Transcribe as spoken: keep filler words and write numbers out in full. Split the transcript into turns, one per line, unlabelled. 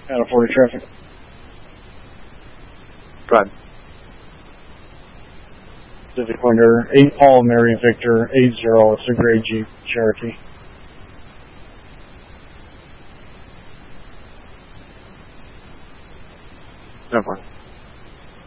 Out of forty traffic.
Go ahead.
Pacific Winter, eight Paul, Mary Victor, eight zero. It's a gray Jeep Cherokee.
No problem.